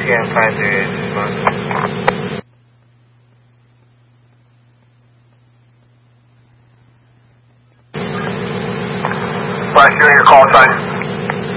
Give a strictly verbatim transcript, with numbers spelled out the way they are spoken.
Michigan five zero eight, respond. Flash, you your call sign.